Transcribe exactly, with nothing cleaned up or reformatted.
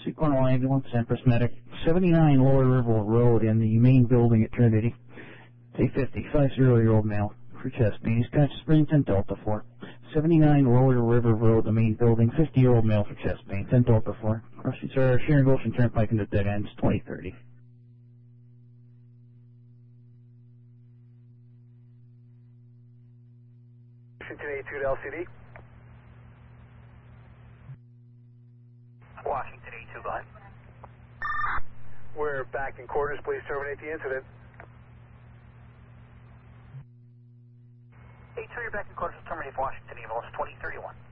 Sequential ambulance, Empress Medic, seventy-nine Lower River Road in the main building at Trinity. Say fifty, five-zero-year-old male for chest pain. He's got sprint and Delta four. seventy-nine Lower River Road, the main building, fifty-year-old male for chest pain, ten Delta four. Crossing uh, Sharon Goshen Turnpike into dead ends, twenty thirty. Washington eighty-two to L C D. Washington eighty-two, go ahead. We're back in quarters. Please terminate the incident. eighty-two, you're back in quarters. Terminate Washington, Evo, twenty thirty-one.